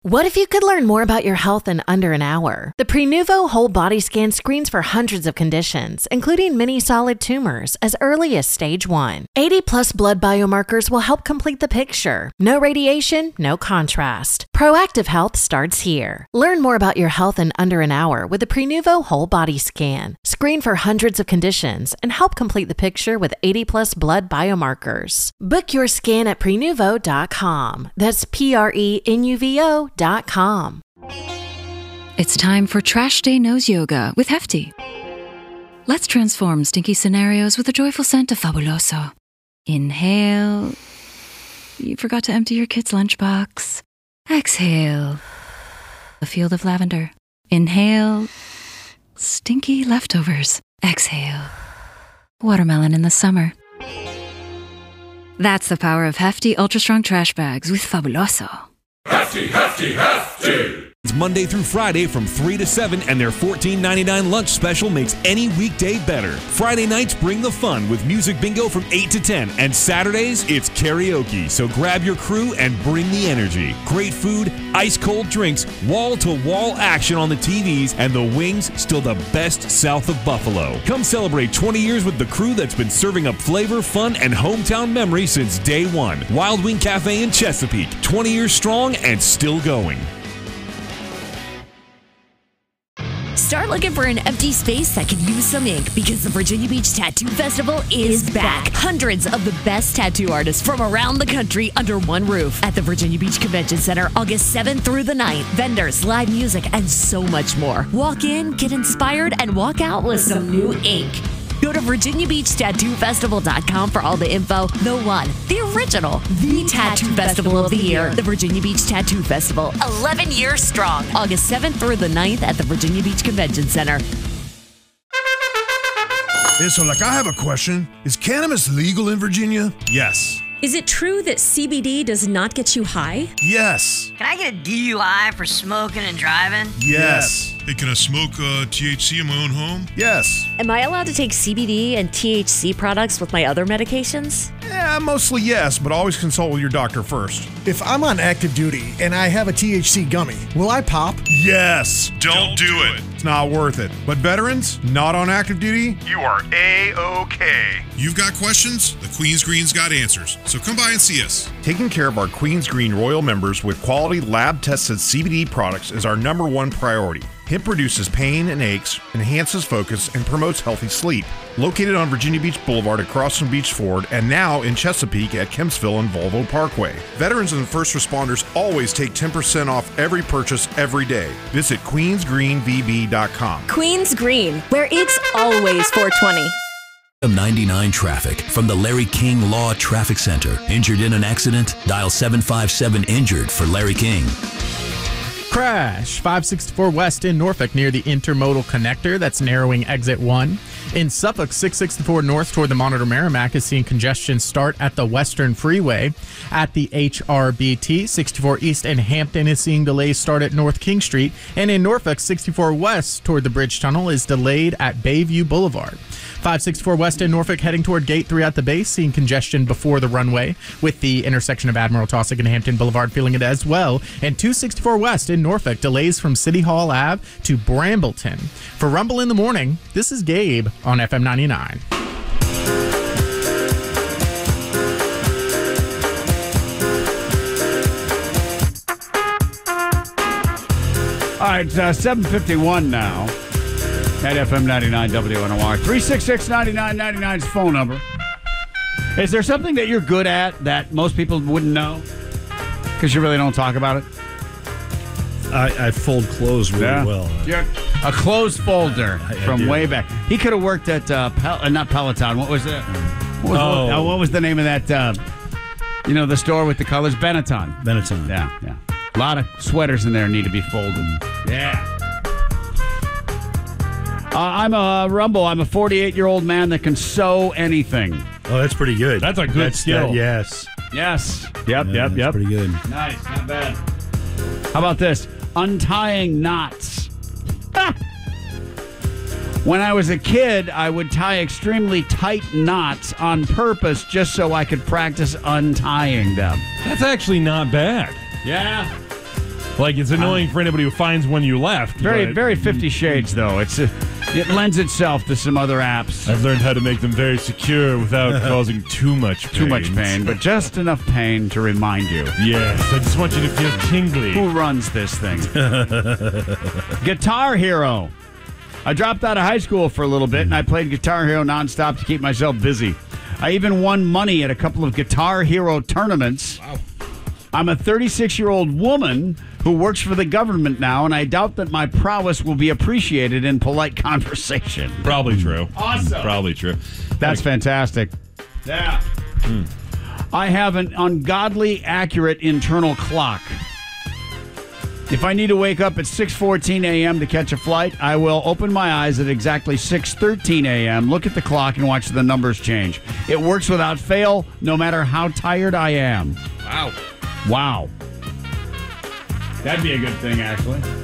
What if you could learn more about your health in under an hour? The Prenuvo Whole Body Scan screens for hundreds of conditions, including many solid tumors, as early as stage 1. 80-plus blood biomarkers will help complete the picture. No radiation, no contrast. Proactive health starts here. Learn more about your health in under an hour with the Prenuvo Whole Body Scan. Screen for hundreds of conditions and help complete the picture with 80-plus blood biomarkers. Book your scan at Prenuvo.com. That's Prenuvo.com. It's time for Trash Day Nose Yoga with Hefty. Let's transform stinky scenarios with a joyful scent of Fabuloso. Inhale. You forgot to empty your kid's lunchbox. Exhale. A field of lavender. Inhale. Stinky leftovers. Exhale. Watermelon in the summer. That's the power of Hefty Ultra Strong Trash Bags with Fabuloso. Hefty, hefty, hefty! It's Monday through Friday from 3 to 7, and their $14.99 lunch special makes any weekday better. Friday nights bring the fun with music bingo from 8 to 10, and Saturdays, it's karaoke. So grab your crew and bring the energy. Great food, ice-cold drinks, wall-to-wall action on the TVs, and the wings still the best south of Buffalo. Come celebrate 20 years with the crew that's been serving up flavor, fun, and hometown memories since day one. Wild Wing Cafe in Chesapeake, 20 years strong and still going. Start looking for an empty space that could use some ink, because the Virginia Beach Tattoo Festival is back. Hundreds of the best tattoo artists from around the country under one roof at the Virginia Beach Convention Center, August 7th through the 9th. Vendors, live music, and so much more. Walk in, get inspired, and walk out with some new ink. Go to VirginiaBeachTattooFestival.com for all the info. The one, the original, the Tattoo Festival of the Year. The Virginia Beach Tattoo Festival, 11 years strong. August 7th through the 9th at the Virginia Beach Convention Center. Yeah, so I have a question. Is cannabis legal in Virginia? Yes. Is it true that CBD does not get you high? Yes. Can I get a DUI for smoking and driving? Yes. Hey, can I smoke THC in my own home? Yes. Am I allowed to take CBD and THC products with my other medications? Yeah, mostly yes, but always consult with your doctor first. If I'm on active duty and I have a THC gummy, will I pop? Yes. Don't do it. It's not worth it. But veterans, not on active duty, you are A-OK. You've got questions? The Queen's Green's got answers. So come by and see us. Taking care of our Queen's Green Royal members with quality lab-tested CBD products is our #1 priority. Hemp reduces pain and aches, enhances focus, and promotes healthy sleep. Located on Virginia Beach Boulevard across from Beach Ford, and now in Chesapeake at Kempsville and Volvo Parkway. Veterans and first responders always take 10% off every purchase every day. Visit queensgreenvb.com. Queen's Green, where it's always 420. 99 traffic from the Larry King Law Traffic Center. Injured in an accident? Dial 757-INJURED for Larry King. Crash 564 West in Norfolk near the Intermodal Connector. That's narrowing exit 1. In Suffolk, 664 North toward the Monitor Merrimack is seeing congestion start at the Western Freeway. At the HRBT, 64 East in Hampton is seeing delays start at North King Street. And in Norfolk, 64 West toward the Bridge Tunnel is delayed at Bayview Boulevard. 564 West in Norfolk heading toward Gate 3 at the base, seeing congestion before the runway, with the intersection of Admiral Taussig and Hampton Boulevard feeling it as well. And 264 West in Norfolk, delays from City Hall Ave to Brambleton. For Rumble in the Morning, this is Gabe on FM 99. All right, 7:51 now. At FM 99 WNOR. 366-9999's phone number. Is there something that you're good at that most people wouldn't know? Because you really don't talk about it? I fold clothes really well. You're a clothes folder from way back. He could have worked at, not Peloton. What was it? What was the name of that, the store with the colors? Benetton. Benetton. Yeah. A lot of sweaters in there need to be folded. Yeah. I'm a Rumble. I'm a 48-year-old man that can sew anything. Oh, that's pretty good. That's a good skill. Yes. Yep. That's pretty good. Nice. Not bad. How about this? Untying knots. When I was a kid, I would tie extremely tight knots on purpose just so I could practice untying them. That's actually not bad. Yeah. Like, it's annoying for anybody who finds when you left. Very 50 Shades, though. It lends itself to some other apps. I've learned how to make them very secure without causing too much pain. Too much pain, but just enough pain to remind you. Yes, I just want you to feel tingly. Who runs this thing? Guitar Hero. I dropped out of high school for a little bit, and I played Guitar Hero nonstop to keep myself busy. I even won money at a couple of Guitar Hero tournaments. Wow. I'm a 36-year-old woman who works for the government now, and I doubt that my prowess will be appreciated in polite conversation. Probably true. Awesome. Probably true. That's fantastic. Yeah. I have an ungodly accurate internal clock. If I need to wake up at 6:14 a.m. to catch a flight, I will open my eyes at exactly 6:13 a.m., look at the clock, and watch the numbers change. It works without fail, no matter how tired I am. Wow. Wow. That'd be a good thing, actually.